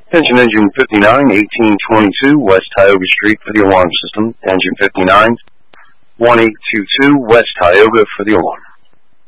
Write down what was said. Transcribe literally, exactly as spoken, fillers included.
Attention engine fifty-nine, eighteen twenty-two West Tioga Street for the alarm system. Engine fifty-nine, one eight two two West Tioga for the alarm.